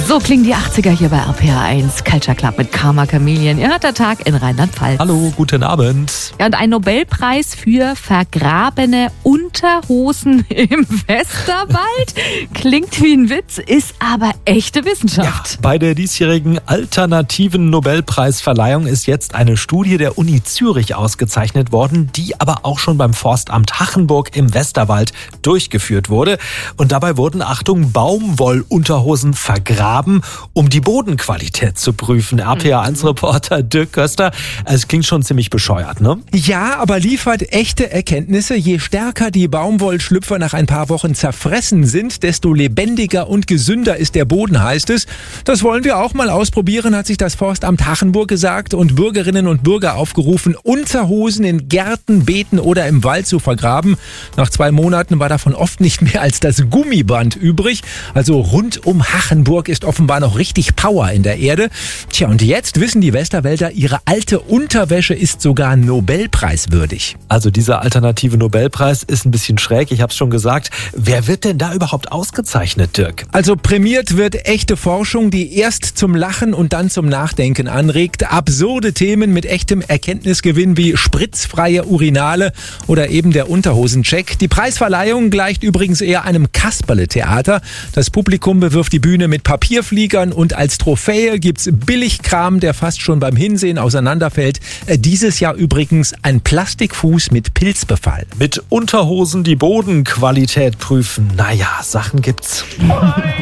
So klingen die 80er hier bei RPR1. Culture Club mit Karma Chameleon. Ihr hört der Tag in Rheinland-Pfalz. Hallo, guten Abend. Ja, und ein Nobelpreis für vergrabene Unterhosen im Westerwald. Klingt wie ein Witz, ist aber echte Wissenschaft. Ja, bei der diesjährigen alternativen Nobelpreisverleihung ist jetzt eine Studie der Uni Zürich ausgezeichnet worden, die aber auch schon beim Forstamt Hachenburg im Westerwald durchgeführt wurde. Und dabei wurden, Achtung, Baumwollunterhosen vergraben, um die Bodenqualität zu prüfen. RPA1-Reporter Dirk Köster. Es klingt schon ziemlich bescheuert, ne? Ja, aber liefert echte Erkenntnisse. Je stärker die Baumwollschlüpfer nach ein paar Wochen zerfressen sind, desto lebendiger und gesünder ist der Boden, heißt es. Das wollen wir auch mal ausprobieren, hat sich das Forstamt Hachenburg gesagt und Bürgerinnen und Bürger aufgerufen, Unterhosen in Gärten, Beeten oder im Wald zu vergraben. Nach 2 Monaten war davon oft nicht mehr als das Gummiband übrig. Also rund um Hachenburg ist offenbar noch richtig Power in der Erde. Tja, und jetzt wissen die Westerwälder, ihre alte Unterwäsche ist sogar Nobelpreiswürdig. Also dieser alternative Nobelpreis ist ein bisschen schräg, ich habe es schon gesagt. Wer wird denn da überhaupt ausgezeichnet, Dirk? Also prämiert wird echte Forschung, die erst zum Lachen und dann zum Nachdenken anregt. Absurde Themen mit echtem Erkenntnisgewinn wie spritzfreie Urinale oder eben der Unterhosencheck. Die Preisverleihung gleicht übrigens eher einem Kasperle-Theater. Das Publikum bewirft die Bühne mit Papierfliegern und als Trophäe gibt's Billigkram, der fast schon beim Hinsehen auseinanderfällt. Dieses Jahr übrigens ein Plastikfuß mit Pilzbefall. Mit Unterhosen die Bodenqualität prüfen. Naja, Sachen gibt's.